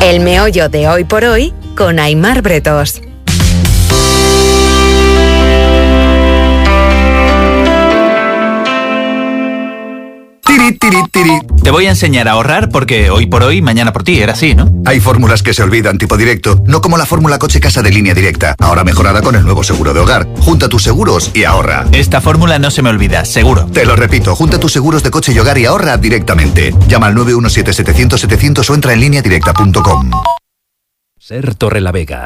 El meollo de Hoy por Hoy con Aimar Bretos. Te voy a enseñar a ahorrar porque hoy por hoy, mañana por ti, era así, ¿no? Hay fórmulas que se olvidan tipo directo, no como la fórmula coche casa de Línea Directa, ahora mejorada con el nuevo seguro de hogar. Junta tus seguros y ahorra. Esta fórmula no se me olvida, seguro. Te lo repito, junta tus seguros de coche y hogar y ahorra directamente. Llama al 917-700-700 o entra en lineadirecta.com. Ser Torrelavega,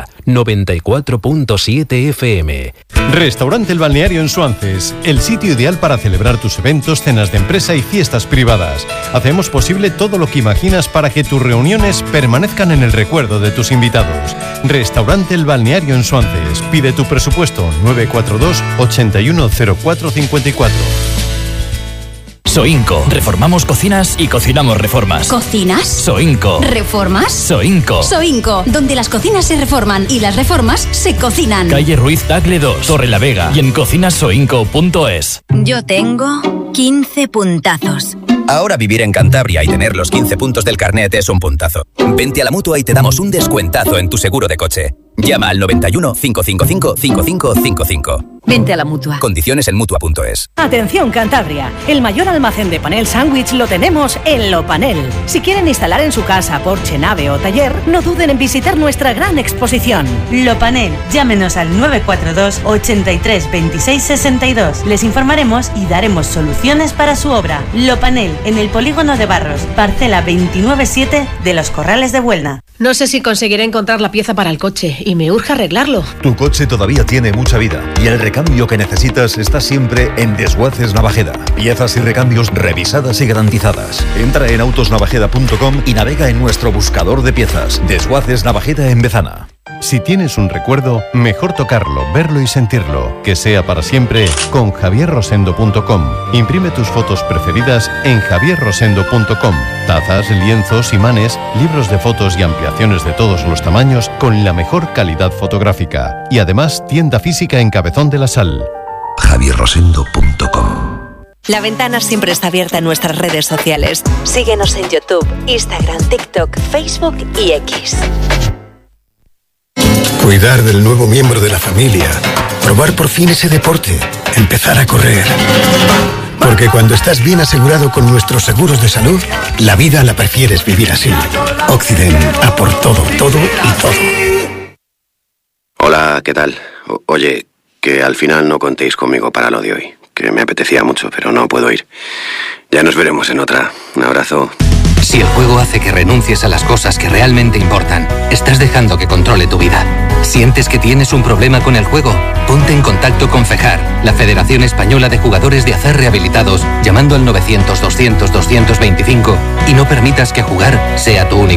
94.7 FM. Restaurante El Balneario en Suances, el sitio ideal para celebrar tus eventos, cenas de empresa y fiestas privadas. Hacemos posible todo lo que imaginas para que tus reuniones permanezcan en el recuerdo de tus invitados. Restaurante El Balneario en Suances. Pide tu presupuesto 942 810454. Soinco. Reformamos cocinas y cocinamos reformas. ¿Cocinas? Soinco. ¿Reformas? Soinco. Soinco, donde las cocinas se reforman y las reformas se cocinan. Calle Ruiz Tagle 2, Torrelavega y en cocinasoinco.es. Yo tengo 15 puntazos. Ahora vivir en Cantabria y tener los 15 puntos del carnet es un puntazo. Vente a la Mutua y te damos un descuentazo en tu seguro de coche. Llama al 91 555 5555. Vente a la Mutua. Condiciones en Mutua.es. Atención Cantabria, el mayor almacén de panel sándwich lo tenemos en Lopanel. Si quieren instalar en su casa, porche, nave o taller, no duden en visitar nuestra gran exposición. Lopanel, llámenos al 942 83 26 62. Les informaremos y daremos soluciones para su obra. Lopanel, en el polígono de Barros, parcela 297 de Los Corrales de Buelna. No sé si conseguiré encontrar la pieza para el coche y me urge arreglarlo. Tu coche todavía tiene mucha vida y el recambio que necesitas está siempre en Desguaces Navajeda. Piezas y recambios revisadas y garantizadas. Entra en autosnavajeda.com y navega en nuestro buscador de piezas. Desguaces Navajeda en Bezana. Si tienes un recuerdo, mejor tocarlo, verlo y sentirlo. Que sea para siempre con javierrosendo.com. Imprime tus fotos preferidas en javierrosendo.com. Tazas, lienzos, imanes, libros de fotos y ampliaciones de todos los tamaños con la mejor calidad fotográfica. Y además, tienda física en Cabezón de la Sal. javierrosendo.com. La ventana siempre está abierta en nuestras redes sociales. Síguenos en YouTube, Instagram, TikTok, Facebook y X. Cuidar del nuevo miembro de la familia, probar por fin ese deporte, empezar a correr. Porque cuando estás bien asegurado con nuestros seguros de salud, la vida la prefieres vivir así. Occident, a por todo, todo y todo. Hola, ¿qué tal? Oye, que al final no contéis conmigo para lo de hoy, que me apetecía mucho, pero no puedo ir. Ya nos veremos en otra. Un abrazo. Si el juego hace que renuncies a las cosas que realmente importan, estás dejando que controle tu vida. ¿Sientes que tienes un problema con el juego? Ponte en contacto con FEJAR, la Federación Española de Jugadores de Azar Rehabilitados, llamando al 900 200 225 y no permitas que jugar sea tu único